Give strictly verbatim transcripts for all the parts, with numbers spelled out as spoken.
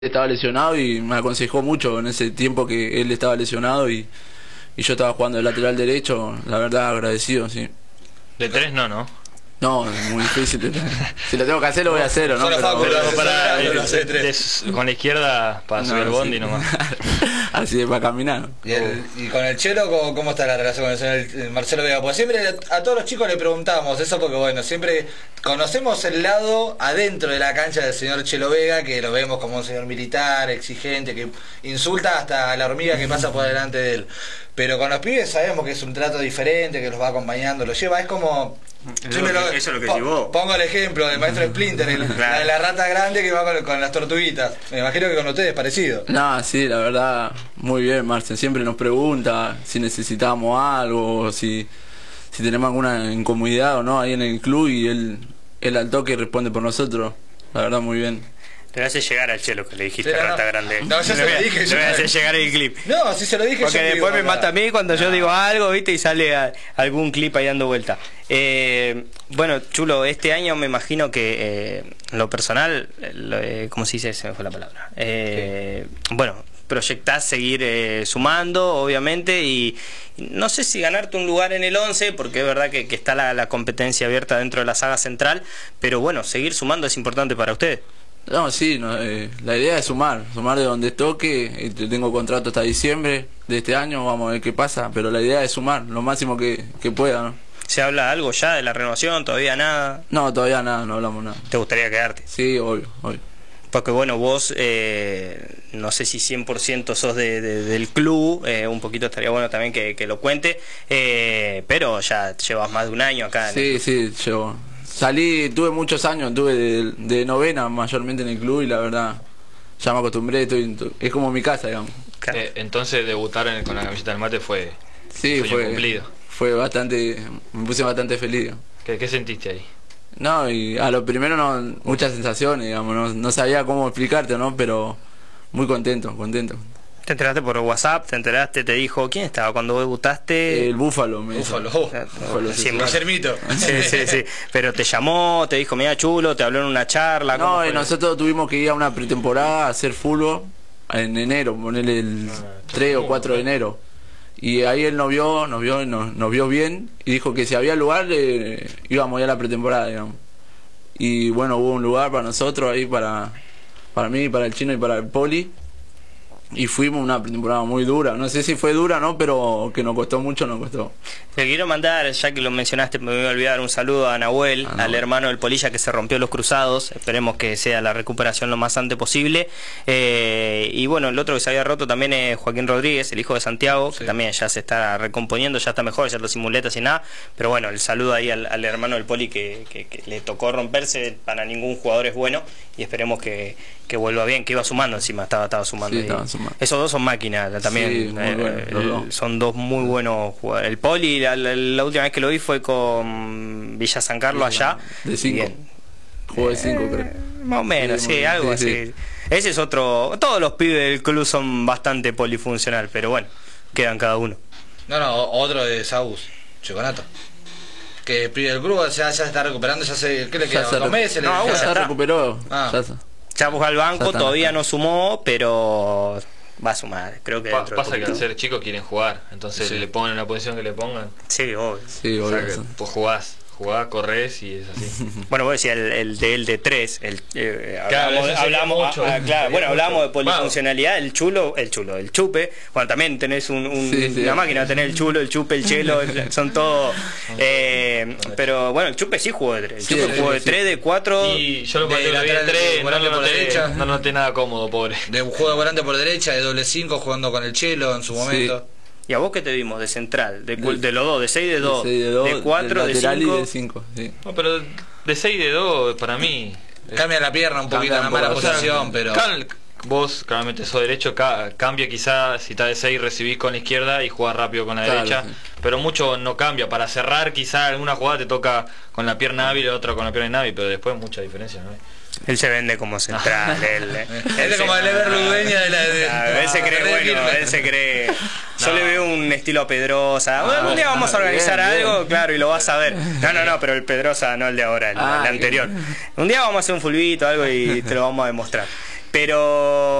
Estaba lesionado y me aconsejó mucho en ese tiempo que él estaba lesionado y, y yo estaba jugando de lateral derecho. La verdad, agradecido, sí. De tres no, ¿no? No, es muy difícil. Si lo tengo que hacer, lo voy a hacer, ¿no? Solo Pero, pero, pero para, de, de, de, con la izquierda para no, subir el bondi sí. Nomás. Así es, para caminar. ¿Y, el, y con el Chelo, ¿cómo, cómo está la relación con el señor el Marcelo Vega? Pues siempre a todos los chicos le preguntamos eso porque, bueno, siempre conocemos el lado adentro de la cancha del señor Chelo Vega, que lo vemos como un señor militar, exigente, que insulta hasta a la hormiga que pasa por delante de él. Pero con los pibes sabemos que es un trato diferente, que los va acompañando, los lleva, es como... Eso, lo, lo, eso es lo que llevó. Pongo el ejemplo del maestro Splinter, el, claro. la, la rata grande que va con, con las tortuguitas. Me imagino que con ustedes es parecido. No, sí, la verdad, muy bien, Marcel. Siempre nos pregunta si necesitamos algo, si, si tenemos alguna incomodidad o no ahí en el club, y él, él al toque responde por nosotros. La verdad, muy bien. Te voy a hacer llegar al Chelo que le dijiste, sí, no, rata no. grande. No, yo se lo dije. Te voy a hacer llegar el clip. No, si se lo dije. Porque yo después digo, me mata a mí cuando no. yo digo algo, ¿viste? Y sale a, algún clip ahí dando vuelta. Eh, bueno, Chulo, este año me imagino que eh, lo personal, lo, eh, ¿cómo se dice? Se me fue la palabra. Eh, sí. Bueno, proyectás seguir eh, sumando, obviamente, y no sé si ganarte un lugar en el once, porque es verdad que, que está la, la competencia abierta dentro de la saga central, pero bueno, seguir sumando es importante para ustedes. No, sí, no, eh, la idea es sumar, sumar de donde toque. Eh, tengo contrato hasta diciembre de este año, vamos a ver qué pasa, pero la idea es sumar lo máximo que, que pueda, ¿no? ¿Se habla algo ya de la renovación? ¿Todavía nada? No, todavía nada, no hablamos nada. ¿Te gustaría quedarte? Sí, obvio, obvio. Porque bueno, vos, eh, no sé si cien por ciento sos de, de, del club, eh, un poquito estaría bueno también que, que lo cuente, eh, pero ya llevas más de un año acá. Sí, sí, llevo. Salí, tuve muchos años, tuve de, de novena mayormente en el club y la verdad ya me acostumbré, estoy, es como mi casa, digamos. Eh, entonces debutar en, con la camiseta del Mate fue, sí, fue cumplido. Fue bastante, me puse bastante feliz. ¿Qué, qué sentiste ahí? No, y a lo primero no, muchas sensaciones, digamos, no, no sabía cómo explicarte, ¿no? Pero muy contento, contento. ¿Te enteraste por WhatsApp? ¿Te enteraste? ¿Te dijo quién estaba cuando vos debutaste? El Búfalo me Búfalo. dijo. Búfalo, sí, Guillermito. Sí, sí, sí. Pero te llamó, te dijo, mira Chulo, te habló en una charla. No, y nosotros tuvimos que ir a una pretemporada a hacer fútbol en enero, ponerle el tres o cuatro de enero. Y ahí él nos vio, nos vio, nos, nos vio bien y dijo que si había lugar eh, íbamos ya a la pretemporada, digamos. Y bueno, hubo un lugar para nosotros ahí, para, para mí, para el Chino y para el Poli. Y fuimos una pretemporada muy dura, no sé si fue dura no, pero que nos costó mucho, nos costó. Te quiero mandar, ya que lo mencionaste, me voy a olvidar, un saludo a Nahuel, ah, al hermano del Polilla que se rompió los cruzados, esperemos que sea la recuperación lo más antes posible. Eh, y bueno, el otro que se había roto también es Joaquín Rodríguez, el hijo de Santiago, sí. Que también ya se está recomponiendo, ya está mejor, ya los sin muletas y nada, pero bueno, el saludo ahí al, al hermano del Poli que, que, que le tocó romperse, para ningún jugador es bueno, y esperemos que, que vuelva bien, que iba sumando encima, estaba, estaba sumando. Sí, estaba sumando. Esos dos son máquinas también, sí, eh, bueno, el, dos. son dos muy buenos jugadores. El Poli, la, la, la última vez que lo vi fue con Villa San Carlos allá. De cinco. Jugó de cinco, eh, creo. Más o menos, sí, sí algo sí, así. Sí. Ese es otro. Todos los pibes del club son bastante polifuncional, pero bueno, quedan cada uno. No, no, otro de Saúl, Choconato. Que el pibe del club ya, ya se está recuperando, ya se. ¿Qué le queda? ¿Dos meses? No, ya, ya se recuperó. Ah. Ya se. Chapus al banco, todavía no sumó, pero va a sumar, creo que pa dentro pasa de que al ser chicos quieren jugar, entonces sí. Le ponen la posición que le pongan. Sí, obvio. Sí, obvio. O sea que, pues jugás, jugás, corres y es así. Bueno, vos decías el, el de él de tres, el, eh, claro, hablamos, hablamos, mucho, ah, claro, bueno, hablamos mucho. de polifuncionalidad, el chulo, el chulo, el chupe, bueno, también tenés un, un, sí, sí, una máquina, tenés el chulo, el chupe, el chelo, el, son todos, eh, pero bueno, el chupe sí jugó de tres, el chupe sí, jugó sí, de tres, de cuatro, y yo lo de, de, de tres, no lo noté, no noté nada cómodo, pobre. De un juego de volante por derecha, de doble cinco, jugando con el Chelo en su momento. Sí. ¿Y a vos qué te vimos? De central, de, de, de los dos, de seis de dos, de cuatro de cinco. Sí. No, pero de seis de dos para mí cambia la pierna un poquito en la mala posición, pero vos claramente sos derecho, ca cambia quizás si está de seis recibís con la izquierda y jugás rápido con la claro, derecha, sí. Pero mucho no cambia. Para cerrar quizás alguna jugada te toca con la pierna hábil y otra con la pierna inhábil, pero después mucha diferencia, ¿no? Él se vende como central, él, él es como el Ever Ludueña de la de, claro, él se cree bueno, él se cree. Yo no. le veo un estilo Pedrosa. Bueno, un día vamos a organizar bien, algo, bien. Claro, y lo vas a ver. No, no, no, pero el Pedrosa no el de ahora, el, ah, el anterior. Un día vamos a hacer un fulbito, algo y te lo vamos a demostrar. Pero,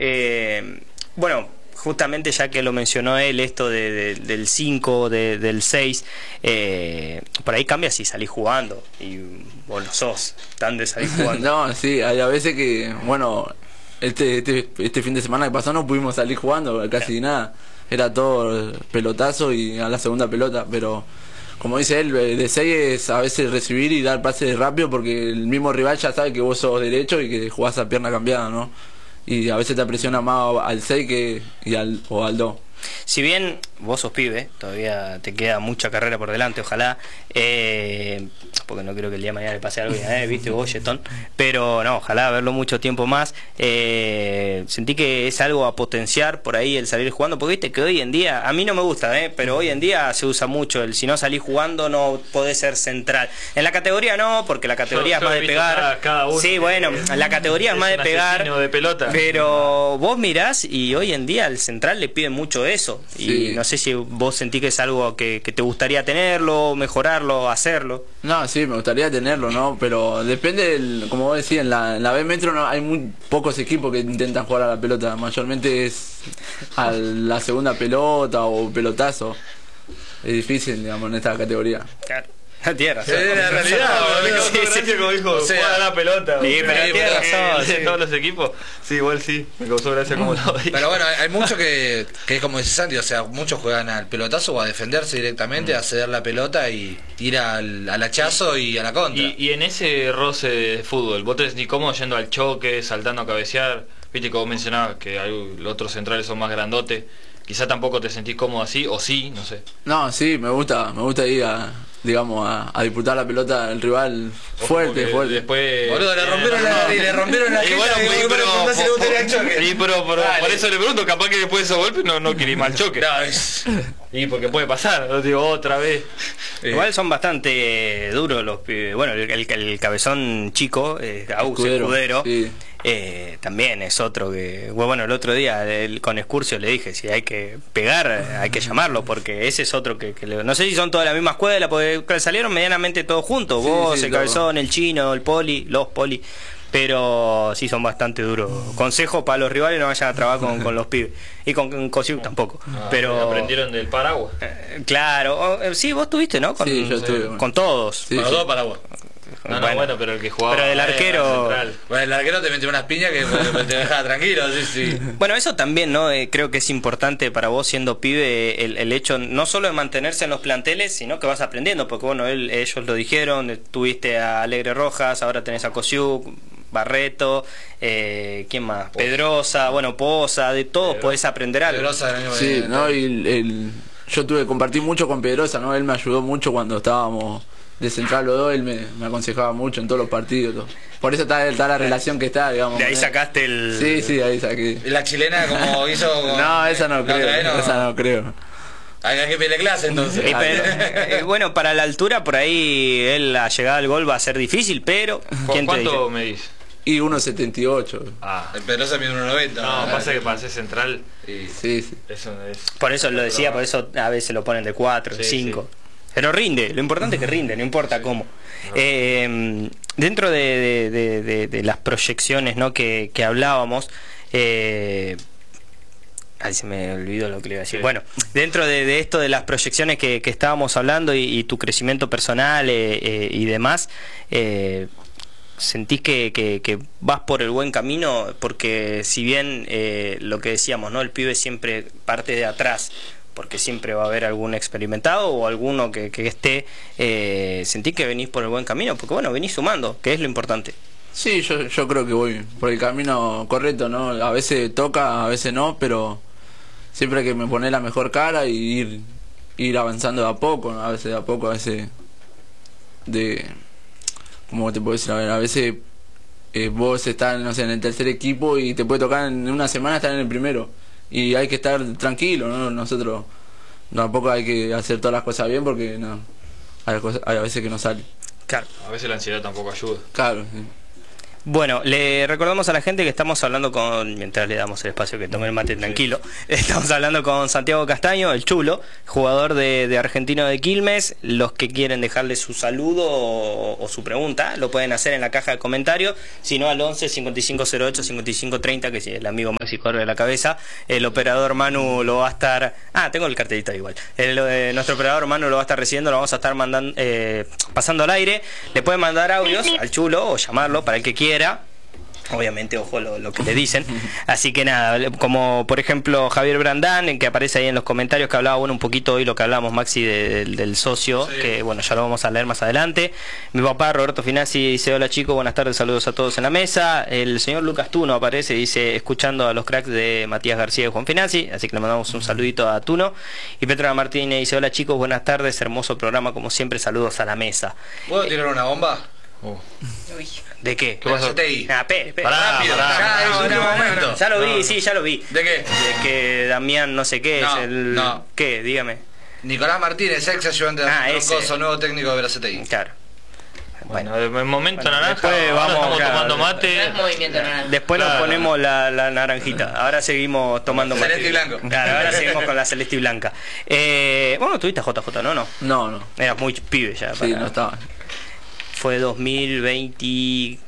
eh, bueno, justamente ya que lo mencionó él, esto de, de, del cinco, de, del seis, eh, por ahí cambia si salís jugando y vos no sos tan de salir jugando. No, sí, hay a veces que, bueno, este, este, este fin de semana que pasó no pudimos salir jugando casi nada. Era todo pelotazo y a la segunda pelota, pero como dice él, de seis es a veces recibir y dar pases rápido porque el mismo rival ya sabe que vos sos derecho y que jugás a pierna cambiada, ¿no? Y a veces te presiona más al seis que, y al, o al dos. Si bien vos sos pibe, todavía te queda mucha carrera por delante, ojalá, eh, porque no creo que el día de mañana le pase algo y eh, viste vos, Yetón, pero no, ojalá verlo mucho tiempo más. Eh, sentí que es algo a potenciar por ahí el salir jugando, porque viste que hoy en día, a mí no me gusta, eh, pero hoy en día se usa mucho el si no salís jugando no podés ser central. En la categoría no, porque la categoría yo, es más de pegar. Cada, cada uno, sí, bueno, la categoría es, es más de pegar, de pelota. Pero vos mirás y hoy en día el central le pide mucho eso. Y sí. No sé si vos sentís que es algo que, que te gustaría tenerlo, mejorarlo, hacerlo. No, sí, me gustaría tenerlo, ¿no? Pero depende, del, como vos decís, en la, en la B Metro no, hay muy pocos equipos que intentan jugar a la pelota. Mayormente es a la segunda pelota o pelotazo. Es difícil, digamos, en esta categoría. Claro. Tierra, sí, la realidad, me causó gracia como dijo, o sea, juega la pelota. Sí, pero tiene razón, de todos los equipos. Sí, igual sí, me causó gracia como lo dijo. Pero bueno, hay muchos que, que es como dice Santi, o sea, muchos juegan al pelotazo o a defenderse directamente, mm. a ceder la pelota y ir al, al hachazo y a la contra. Y, y en ese roce de fútbol, vos te sentís cómodo yendo al choque, saltando a cabecear, viste como mencionabas que hay, los otros centrales son más grandotes, quizá tampoco te sentís cómodo así, o sí, no sé. No, sí, me gusta, me gusta ir a... digamos, a, a disputar la pelota del rival fuerte, Ojo, fuerte. Después... Boludo, le rompieron la, y le rompieron la y bueno, y pero, pero, por, si le gustaría el choque. Y pero, pero por eso le pregunto, capaz que después de esos golpes no, no quiere ir mal choque. No, es... Y porque puede pasar, lo digo otra vez. Igual son bastante duros los pibes. Bueno, el, el, el cabezón chico, eh, Agus Escudero, Escudero sí. eh, también es otro que... Bueno, el otro día el, con Excursio le dije, si hay que pegar, hay que llamarlo, porque ese es otro que... que le, no sé si son toda la misma escuela, porque salieron medianamente todos juntos. Sí, Vos, sí, el cabezón, el chino, el poli, los poli... Pero sí son bastante duros. Consejo para los rivales, no vayan a trabajar con, con los pibes. Y con, con Cosiu tampoco. Ah, pero aprendieron del paraguas. Eh, claro, eh, sí, vos tuviste, ¿no? Con, sí, yo estuve. Con bueno. todos. Sí, para sí. todos paraguas. No, no, bueno, bueno, pero el que jugaba. Pero el arquero. Bueno, el arquero te metió unas piñas que te dejaba tranquilo, sí, sí. Bueno, eso también, ¿no? Eh, creo que es importante para vos siendo pibe el, el hecho no solo de mantenerse en los planteles, sino que vas aprendiendo, porque bueno, él, ellos lo dijeron, tuviste a Alegre Rojas, ahora tenés a Cosiu, Barreto, eh, ¿quién más? Poza. Pedrosa, bueno, Poza, de todos Pedro. Podés aprender algo. Pedrosa, sí, ¿no? Y el, el, yo tuve compartí mucho con Pedrosa, ¿no? Él me ayudó mucho cuando estábamos de central los dos, él me, me aconsejaba mucho en todos los partidos. Todo. Por eso está, está la relación que está, digamos. De ahí sacaste el... Sí, sí, ahí saqué. ¿La chilena como hizo? Con... No, esa no creo, no, no. esa no creo. Hay que pedirle clase entonces. Y pero, eh, bueno, para la altura por ahí él, la llegada al gol va a ser difícil, pero... ¿Quién ¿Cuánto me dice? Y uno setenta y ocho. Ah, el Pedrosa mide uno noventa. No, ¿no? Pasa que para ser central. Y... Sí, sí. Eso es... Por eso lo decía, por eso a veces lo ponen de cuatro, de cinco. Sí. Pero rinde, lo importante es que rinde, no importa sí. cómo. No. Eh, dentro de, de, de, de, de las proyecciones, ¿no? que, que hablábamos, eh, ay, se me olvidó lo que le iba a decir. Sí. Bueno, dentro de, de esto de las proyecciones que, que estábamos hablando y, y tu crecimiento personal eh, eh, y demás, eh, ¿sentís que, que, que vas por el buen camino? Porque si bien eh, lo que decíamos, ¿no? El pibe siempre parte de atrás, porque siempre va a haber algún experimentado o alguno que, que esté, eh, ¿sentís que venís por el buen camino? Porque bueno, venís sumando, que es lo importante. Sí, yo, yo creo que voy por el camino correcto, ¿no? A veces toca, a veces no, pero siempre hay que me poner la mejor cara y ir, ir avanzando de a poco, ¿no? A veces de a poco, a veces de... ¿Cómo te puedo decir? A ver, a veces eh, vos estás, no sé, en el tercer equipo y te puede tocar en una semana estar en el primero. Y hay que estar tranquilo, ¿no? Nosotros tampoco hay que hacer todas las cosas bien porque no hay, cosas, hay a veces que no sale. Claro. A veces la ansiedad tampoco ayuda. Claro, sí. Bueno, le recordamos a la gente que estamos hablando con, mientras le damos el espacio que tome el mate tranquilo, estamos hablando con Santiago Castaño, el Chulo, jugador de, de Argentino de Quilmes. Los que quieren dejarle su saludo o, o su pregunta, lo pueden hacer en la caja de comentarios, si no al once cincuenta y cinco cero ocho cincuenta y cinco treinta, que si el amigo Maxi corre de la cabeza, el operador Manu lo va a estar... Ah, tengo el cartelito igual. El, eh, nuestro operador Manu lo va a estar recibiendo, lo vamos a estar mandando, eh, pasando al aire. Le pueden mandar audios al Chulo o llamarlo para el que quiera. Obviamente, ojo lo, lo que le dicen. Así que nada, como por ejemplo Javier Brandán, que aparece ahí en los comentarios, que hablaba bueno un poquito hoy lo que hablábamos, Maxi, de, del, del socio, sí. Que bueno, ya lo vamos a leer más adelante. Mi papá Roberto Finazzi dice: hola chicos, buenas tardes, saludos a todos en la mesa. El señor Lucas Tuno aparece, dice, escuchando a los cracks de Matías García y Juan Finazzi, así que le mandamos un saludito a Tuno. Y Petra Martínez dice: hola chicos, buenas tardes, hermoso programa como siempre, saludos a la mesa. ¿Puedo tirar una bomba? Uh. ¿De qué? ¿Qué pasó? Ah, pe, pe, pará, rápido, pará, ya, no, es no, momento. no, ya lo vi, No. sí, ya lo vi. ¿De qué? De que Damián no sé qué No, es el... no. ¿Qué? Dígame. Nicolás Martínez, ex ayudante de Ah, Troncoso, ese. nuevo técnico de Berazategui. Claro. Bueno, en el momento Bueno, naranja, después ahora vamos, estamos claro, tomando No mate. es movimiento naranja. Después Claro. nos ponemos la, la naranjita. Ahora seguimos tomando mate. Celeste y blanco. Claro, ahora seguimos con la celeste y blanca. Eh, bueno, tuviste a J J, ¿no? No. No, no. Eras muy pibe ya. Sí, para- no estaba. Fue dos mil veintitrés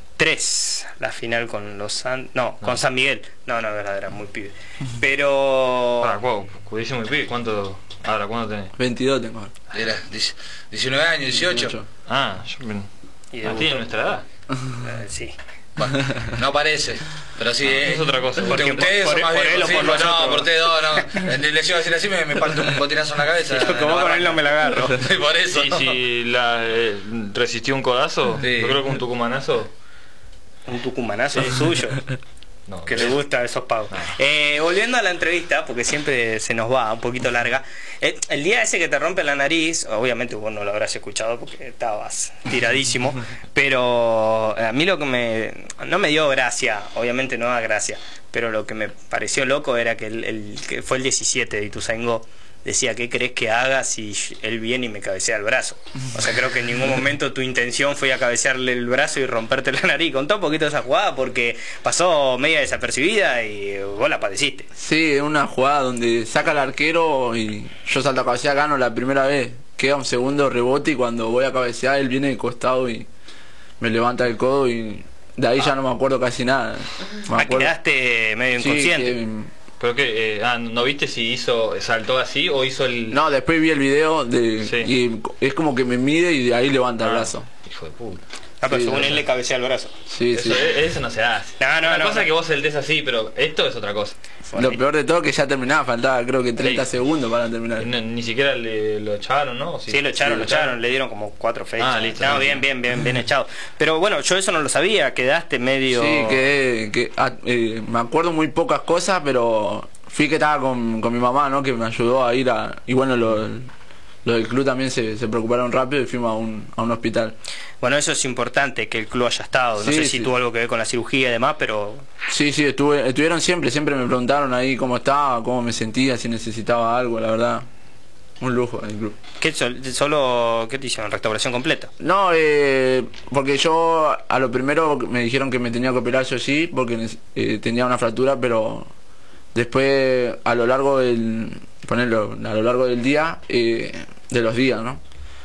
la final con los San... No, con San Miguel. No, no, era, era muy pibe. Pero... Pará, wow, cuidísimo y pibe, ¿cuánto? Ahora, ¿cuánto tenés? veintidós tengo. Era diecinueve años, dieciocho. dieciocho. Ah, yo me... Y Ah, debutó. tiene nuestra edad. Eh, sí. Bueno, no parece, pero sí. Ah, eh, es otra cosa. Porque Porque ustedes por- son más por él viejos, o sí, por pues no, nosotros. por ustedes dos, no. Le le llego a decir así, me, me parto un botinazo en la cabeza. Yo como la con él no me la agarro. Sí, por eso. Y ¿no? si la, eh, resistió un codazo, Sí. yo creo que un tucumanazo. Un tucumanazo suyo. No, Que le gusta esos pagos. Eh, volviendo a la entrevista, porque siempre se nos va un poquito larga. Eh, el día ese que te rompe la nariz, obviamente vos no lo habrás escuchado porque estabas tiradísimo, pero a mí lo que me... no me dio gracia, obviamente no da gracia, pero lo que me pareció loco era que, el, el- que fue el diecisiete de Ituzaingó. Decía: ¿qué crees que haga si él viene y me cabecea el brazo? O sea, creo que en ningún momento tu intención fue a cabecearle el brazo y romperte la nariz. Contá un poquito de esa jugada porque pasó media desapercibida y vos la padeciste. Sí, es una jugada donde saca el arquero y yo salto a cabecear, gano la primera vez. Queda un segundo rebote y cuando voy a cabecear él viene de costado y me levanta el codo y de ahí ya no me acuerdo casi nada. Me Ah, acuerdo. quedaste medio Sí, inconsciente. que- ¿Pero qué? Eh, ah, ¿no viste si hizo, saltó así o hizo el...? no, después vi el video de Sí. y es como que me mide y de ahí levanta el Ah, brazo. Hijo de puta. Ah, pero sí, según no. él le cabecea el brazo. Sí, Eso, sí. eh, eso no se hace. No, no, Una no, cosa no. es que vos saltés así, pero esto es otra cosa. Lo peor de todo es que ya terminaba, faltaba creo que treinta Sí. segundos para terminar. No, ni siquiera le, lo echaron, ¿no? Sí, lo echaron, Sí, lo echaron, le dieron como cuatro fechas. Ah, listo, No, listo. bien, bien, bien, bien echado. Pero bueno, yo eso no lo sabía, quedaste medio... Sí, que, que ah, eh, me acuerdo muy pocas cosas, pero fui que estaba con, con mi mamá, ¿no? Que me ayudó a ir a... Y bueno, los lo del club también se, se preocuparon rápido y fuimos a un, a un hospital. Bueno, eso es importante, que el club haya estado. No Sí, sé si sí. tuvo algo que ver con la cirugía y demás, pero... Sí, sí, estuve, estuvieron siempre, siempre me preguntaron ahí cómo estaba, cómo me sentía, si necesitaba algo, la verdad. Un lujo el club. ¿Qué, sol- solo, ¿qué te hicieron? ¿Restauración completa? No, eh, porque yo a lo primero me dijeron que me tenía que operar yo sí, porque eh, tenía una fractura, pero después a lo largo del, ponerlo, a lo largo del día, eh, de los días, ¿no?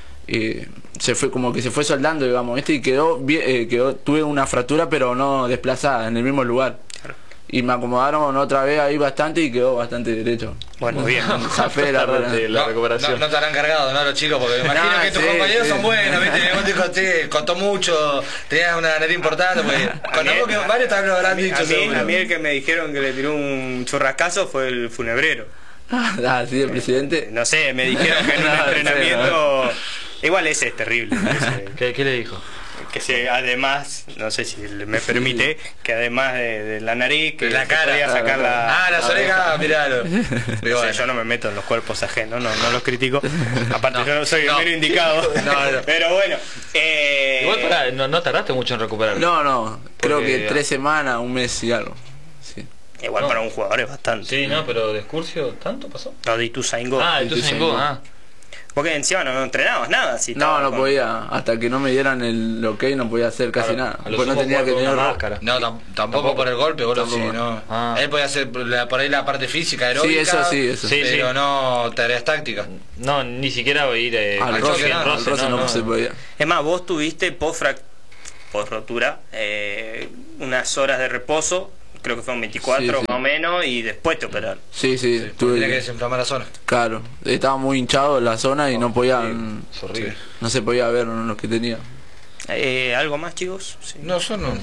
Eh, se fue como que se fue soldando, digamos, este y quedó, bien, eh, quedó, tuve una fractura pero no desplazada en el mismo lugar. Claro. Y me acomodaron otra vez ahí bastante y quedó bastante derecho. Bueno, bien. Zafé la Tardaste la No, recuperación. no, no te harán cargado, ¿no? Los chicos, porque me imagino No, que tus sí, compañeros sí. son buenos, ¿viste? Vos te dijo, te costó mucho, tenías una nariz importante, porque conozco que varios también lo A habrán mí, dicho, a mí- seguro. a mí el que me dijeron que le tiró un churrascazo fue el funebrero. Ah, sí, el presidente. No sé, me dijeron que en un No, sí, entrenamiento... Igual ese es terrible. ese- ¿Qué, ¿Qué le dijo? que se, además, no sé si me permite, que además de, de la nariz, que De la se cara. podía sacar la... Ah, las orejas, miralo. No Pero sé, bueno. yo no me meto en los cuerpos ajenos, no, no los critico. Aparte, yo no soy el no. menos indicado. No, no. Pero bueno. Eh, Igual pará, no, no tardaste mucho en recuperarlo. No, no, creo Porque- que tres semanas, un mes y algo. Sí. Igual No. para un jugador es bastante. Sí, no, pero de Excursio, ¿tanto pasó? No, de Ituzaingó. Ah, de entonces en Ituzaingó. Go, ah. Porque encima no, no entrenabas nada. Si no, no con... podía. Hasta que no me dieran el ok no podía hacer casi claro, nada. Pues no tenía que tener máscara. No, tam tampoco, tampoco por el golpe, boludo. Sí, no. Ah. Él podía hacer la, por ahí la parte física, aeróbica. Sí, eso sí, eso sí. Pero sí. no tareas tácticas. No, ni siquiera ir eh, al, al roce, no, roce, no, no, no se podía. Es más, vos tuviste post, post rotura eh, unas horas de reposo. Creo que fueron veinticuatro sí, sí. más o menos, y después te operaron. Sí, sí. sí tuve que desinflamar la zona. Claro, estaba muy hinchado la zona y oh, no podía... Sí, es horrible. No se podía ver lo que tenía. Eh, ¿Algo más, chicos? Sí. No, yo no.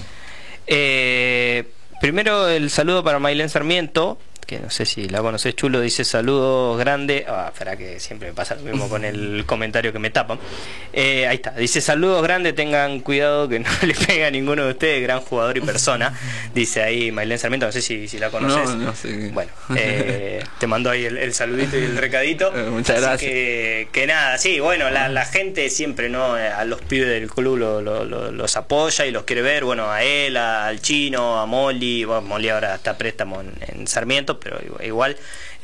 Eh, primero el saludo para Maylén Sarmiento, que no sé si la conoces, Chulo, dice saludos grande. Ah, espera que siempre me pasa lo mismo con el comentario que me tapan. Eh, ahí está, dice saludos grandes, tengan cuidado que no le pega a ninguno de ustedes, gran jugador y persona. Dice ahí Maylén Sarmiento, no sé si, si la conoces. No, no sé. Bueno, eh, te mando ahí el, el saludito y el recadito. Eh, muchas Así gracias. Que, que nada, sí, bueno, la, la gente siempre, ¿no? A los pibes del club lo, lo, lo, los apoya y los quiere ver, bueno, a él, a, al Chino, a Molly. Bueno, Molly ahora está a préstamo en, en Sarmiento, pero igual,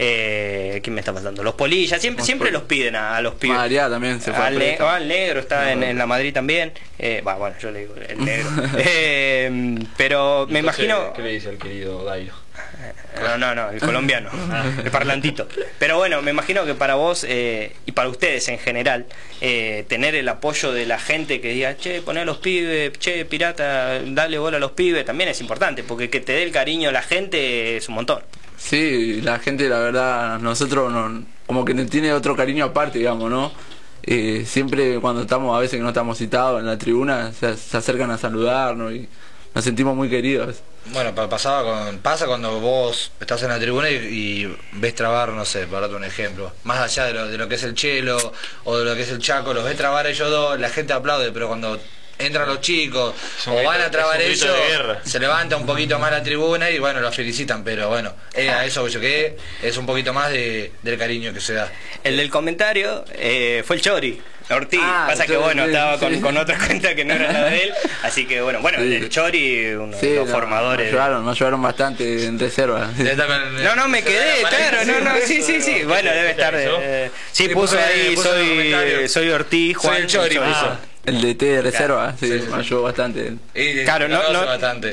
eh, ¿quién me está pasando? Los Polillas, siempre siempre los piden a, a los pibes. María también se fue al, ne al negro está no, en, en la Madrid también. Eh, bah, bueno, yo le digo el negro. eh, pero me Entonces, imagino... ¿qué le dice al querido Dairo? No, no, no, el colombiano, el parlantito. Pero bueno, me imagino que para vos eh, y para ustedes en general, eh, tener el apoyo de la gente que diga, che, poné a los pibes, che, pirata, dale bola a los pibes, también es importante, porque que te dé el cariño la gente es un montón. Sí, la gente, la verdad, nosotros no, como que tiene otro cariño aparte, digamos, ¿no? Eh, siempre cuando estamos, a veces que no estamos citados en la tribuna, se, se acercan a saludarnos y nos sentimos muy queridos. Bueno, pasaba con, pasa cuando vos estás en la tribuna y, y ves trabar, no sé, para darte un ejemplo, más allá de lo, de lo que es el Chelo o de lo que es el Chaco, los ves trabar ellos dos, la gente aplaude, pero cuando entran los chicos o grito, van a trabar ellos, se levanta un poquito más la tribuna y bueno, los felicitan, pero bueno, eh, a eso yo que es un poquito más de, del cariño que se da. El del comentario eh, fue el Chori. Ortiz, ah, pasa que bueno, sí, estaba sí. Con, con otra cuenta que no era la de él, así que bueno, bueno, sí. El Chori, uno sí, de los no, formadores. Me ayudaron, me ayudaron bastante en reserva. No, no, me quedé, claro, no, no, sí, sí, sí, bueno, debe estar de... Sí, puso ahí, soy soy Ortiz, Juan. Soy el Chori, Chori puso. ah. El D T de reserva, claro, sí, sí, sí, me ayudó bastante. Y, claro, no, no, bastante.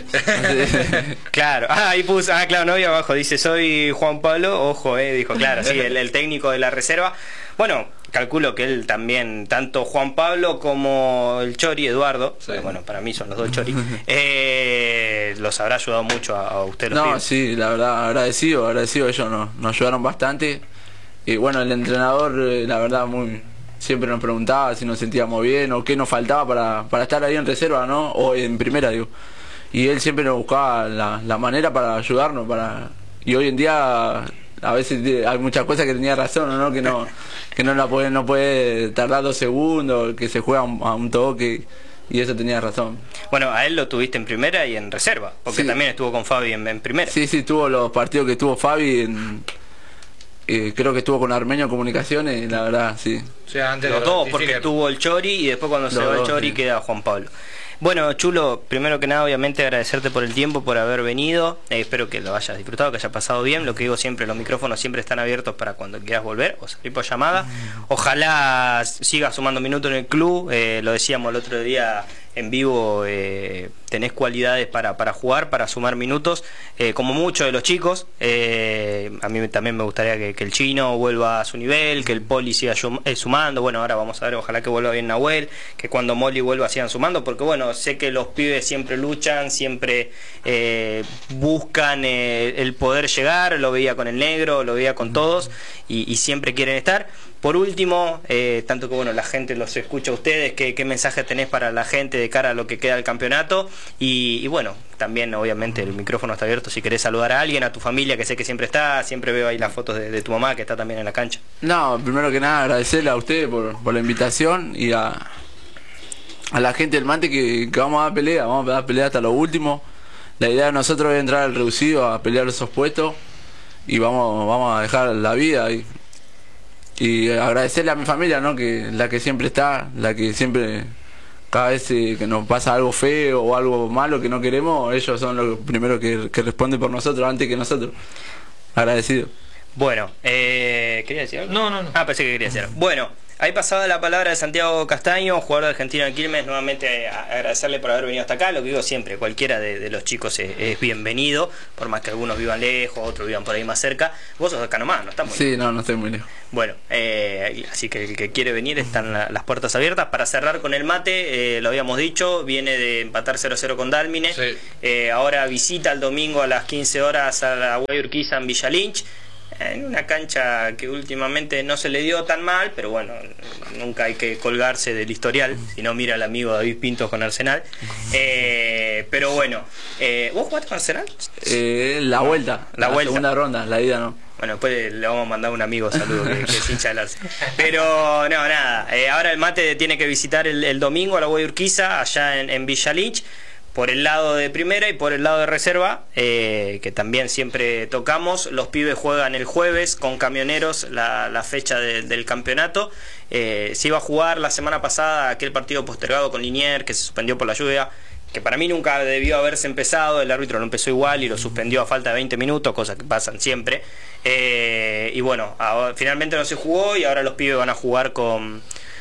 Claro, ah, ahí puso, ah, claro, no había abajo, dice, soy Juan Pablo, ojo, eh, dijo, claro, sí, el, el técnico de la reserva. Bueno, calculo que él también, tanto Juan Pablo como el Chori, Eduardo, sí. Bueno, para mí son los dos Chori, eh, los habrá ayudado mucho a, a usted los No, pibes. sí, la verdad, agradecido, agradecido, ellos nos, nos ayudaron bastante. Y bueno, el entrenador, la verdad, muy... siempre nos preguntaba si nos sentíamos bien o qué nos faltaba para, para estar ahí en reserva, ¿no? O en primera, digo. Y él siempre nos buscaba la, la manera para ayudarnos. Para Y hoy en día a veces hay muchas cosas que tenía razón, ¿no? Que no que no la puede, no puede tardar dos segundos, que se juega a un, a un toque. Y eso tenía razón. Bueno, a él lo tuviste en primera y en reserva, porque sí. También estuvo con Fabi en, en primera. Sí, sí, tuvo los partidos que tuvo Fabi en... Eh, creo que estuvo con Armenio Comunicaciones, la verdad, sí. O sea, antes los dos, porque estuvo el Chori y después cuando se va el Chori sí. Queda Juan Pablo. Bueno, Chulo, primero que nada, obviamente agradecerte por el tiempo, por haber venido. Eh, espero que lo hayas disfrutado, que haya pasado bien. Lo que digo siempre, los micrófonos siempre están abiertos para cuando quieras volver o salir por llamada. Ojalá sigas sumando minutos en el club. Eh, lo decíamos el otro día en vivo, eh, tenés cualidades para, para jugar, para sumar minutos, eh, como muchos de los chicos. Eh, a mí también me gustaría que, que el Chino vuelva a su nivel, que el Poli siga sumando. Bueno, ahora vamos a ver, ojalá que vuelva bien Nahuel, que cuando Molly vuelva sigan sumando, porque bueno, sé que los pibes siempre luchan, siempre eh, buscan eh, el poder llegar. Lo veía con el negro, lo veía con todos y, y siempre quieren estar. Por último, eh, tanto que bueno, la gente los escucha a ustedes, ¿qué, qué mensaje tenés para la gente de cara a lo que queda del campeonato? Y, y bueno, también obviamente el micrófono está abierto si querés saludar a alguien, a tu familia, que sé que siempre está, siempre veo ahí las fotos de, de tu mamá que está también en la cancha. No, primero que nada agradecerle a ustedes por, por la invitación y a, a la gente del Mante que, que vamos a dar pelea, vamos a dar pelea hasta lo último. La idea de nosotros es entrar al reducido a pelear esos puestos y vamos, vamos a dejar la vida y Y agradecerle a mi familia, ¿no? Que la que siempre está, la que siempre, cada vez eh, que nos pasa algo feo o algo malo que no queremos, ellos son los primeros que, que responden por nosotros antes que nosotros. Agradecido. Bueno, eh, ¿quería decir algo? No, no, no. Ah, pensé que quería decir algo. Bueno, Ahí pasaba la palabra de Santiago Castaño, jugador de Argentino de Quilmes. Nuevamente agradecerle por haber venido hasta acá. Lo que digo siempre, cualquiera de, de los chicos es, es bienvenido, por más que algunos vivan lejos, otros vivan por ahí más cerca. Vos sos de acá nomás, no estás muy Sí, lejos. no, no estoy muy lejos. Bueno, eh, así que el que quiere venir están la, las puertas abiertas. Para cerrar con el mate, eh, lo habíamos dicho, viene de empatar cero cero con Dálmine. Sí. Eh, ahora visita el domingo a las quince horas a la Guayurquiza en Villa Lynch, en una cancha que últimamente no se le dio tan mal, pero bueno, nunca hay que colgarse del historial, si no mira al amigo David Pintos con Arsenal. Eh, pero bueno, eh, ¿vos jugaste con Arsenal? Eh, la vuelta, La la, vuelta. segunda ronda, la ida no. Bueno, después le vamos a mandar un amigo saludo que, que es hincha del Arsenal. Pero no, nada, eh, ahora el mate tiene que visitar el, el domingo a la Guayurquiza, allá en, en Villa Lynch, por el lado de primera y por el lado de reserva, eh, que también siempre tocamos. Los pibes juegan el jueves con Camioneros la, la fecha de, del campeonato. Eh, se iba a jugar la semana pasada aquel partido postergado con Liniers, que se suspendió por la lluvia, que para mí nunca debió haberse empezado. El árbitro lo empezó igual y lo suspendió a falta de veinte minutos, cosas que pasan siempre. Eh, y bueno, ahora, finalmente no se jugó y ahora los pibes van a jugar con...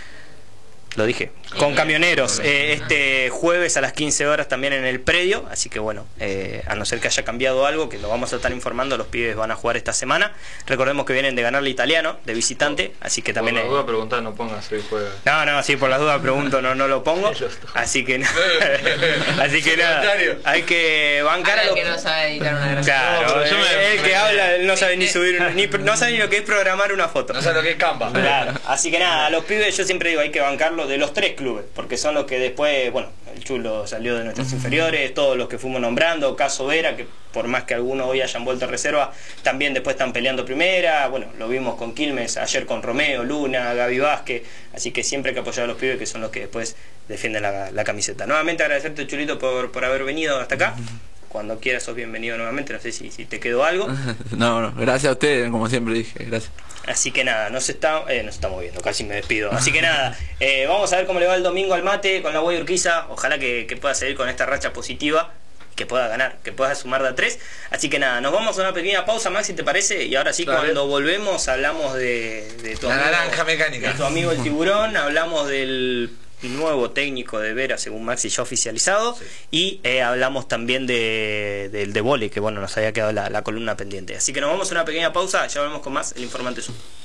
Lo dije, con Camioneros, eh, este jueves a las quince horas también en el predio, así que bueno, eh, a no ser que haya cambiado algo, que lo vamos a estar informando, los pibes van a jugar esta semana. Recordemos que vienen de ganarle Italiano, de visitante, así que también... Por la eh, duda preguntar, no pongas hoy juega. No, no, sí, por las dudas pregunto, no, no lo pongo, así que, así que nada, hay que bancar a los... que no sabe editar una grabación. Claro, No, yo me- el que habla, él no sabe ni subir, ni, no sabe ni lo que es programar una foto. No sé lo que es Campa. Claro, así que nada, a los pibes yo siempre digo hay que bancarlo de los tres clubes, porque son los que después, bueno, el Chulo salió de nuestras inferiores, todos los que fuimos nombrando, Caso Vera, que por más que algunos hoy hayan vuelto a reserva, también después están peleando primera, bueno, lo vimos con Quilmes, ayer con Romeo, Luna, Gaby Vázquez, así que siempre hay que apoyar a los pibes que son los que después defienden la, la camiseta. Nuevamente agradecerte, Chulito, por, por haber venido hasta acá. Cuando quieras sos bienvenido nuevamente, no sé si, si te quedó algo. No, no, gracias a ustedes, como siempre dije, gracias. Así que nada, nos, está, eh, nos estamos viendo, casi me despido. Así que nada, eh, vamos a ver cómo le va el domingo al mate con la Guayurquiza. Ojalá que, que pueda seguir con esta racha positiva, que pueda ganar, que pueda sumar de a tres. Así que nada, nos vamos a una pequeña pausa, Max, si te parece. Y ahora sí, Claro. cuando volvemos hablamos de, de tu La amigo, naranja mecánica. de tu amigo el Tiburón, hablamos del nuevo técnico de Vera, según Maxi, ya oficializado, Sí. y eh, hablamos también de, del de vóley, que bueno, nos había quedado la, la columna pendiente. Así que nos vamos a una pequeña pausa, ya volvemos con más El Informante Sur.